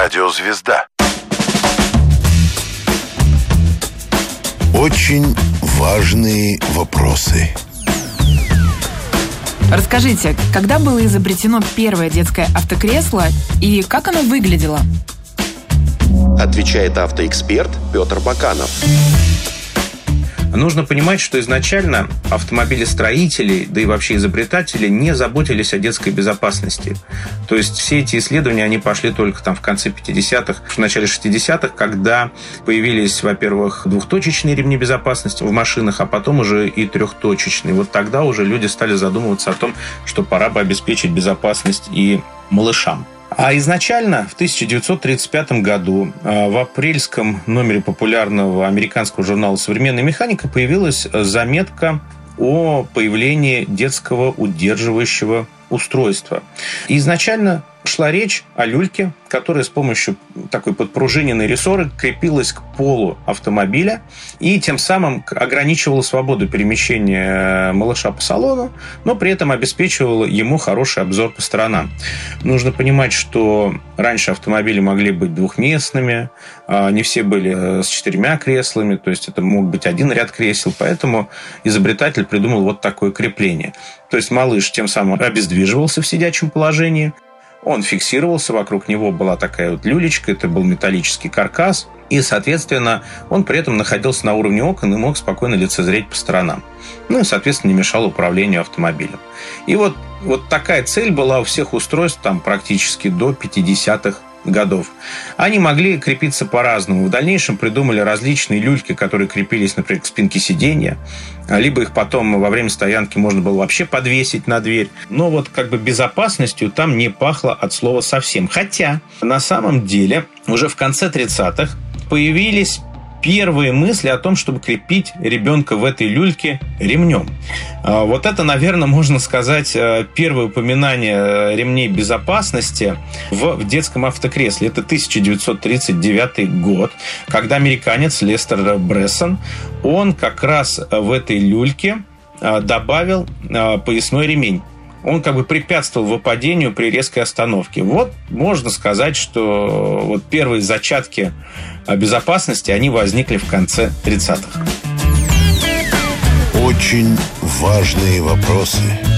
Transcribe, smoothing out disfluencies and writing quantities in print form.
Радиозвезда. Очень важные вопросы. Расскажите, когда было изобретено первое детское автокресло и как оно выглядело? Отвечает автоэксперт Петр Баканов. Нужно понимать, что изначально автомобилестроители, да и вообще изобретатели не заботились о детской безопасности. То есть все эти исследования, они пошли только там в конце 50-х, в начале 60-х, когда появились, во-первых, двухточечные ремни безопасности в машинах, а потом уже и трехточечные. Вот тогда уже люди стали задумываться о том, что пора бы обеспечить безопасность и малышам. А изначально в 1935 году в апрельском номере популярного американского журнала «Современная механика» появилась заметка о появлении детского удерживающего устройства. И изначально шла речь о люльке, которая с помощью такой подпружиненной рессоры крепилась к полу автомобиля и тем самым ограничивала свободу перемещения малыша по салону, но при этом обеспечивала ему хороший обзор по сторонам. Нужно понимать, что раньше автомобили могли быть двухместными, не все были с 4 креслами, то есть это мог быть один ряд кресел, поэтому изобретатель придумал вот такое крепление. То есть малыш тем самым обездвиживался в сидячем положении, он фиксировался, вокруг него была такая вот люлечка, это был металлический каркас, и, соответственно, он при этом находился на уровне окон и мог спокойно лицезреть по сторонам. Ну и, соответственно, не мешал управлению автомобилем. И вот такая цель была у всех устройств там практически до 50-х годов. Они могли крепиться по-разному. В дальнейшем придумали различные люльки, которые крепились, например, к спинке сиденья, либо их потом во время стоянки можно было вообще подвесить на дверь. Но вот как бы безопасностью там не пахло от слова совсем. Хотя на самом деле уже в конце 30-х появились первые мысли о том, чтобы крепить ребенка в этой люльке ремнем. Вот это, наверное, можно сказать, первое упоминание ремней безопасности в детском автокресле. Это 1939 год, когда американец Лестер Брессон, он как раз в этой люльке добавил поясной ремень. Он как бы препятствовал выпадению при резкой остановке. Вот можно сказать, что вот первые зачатки безопасности, они возникли в конце 30-х. Очень важные вопросы.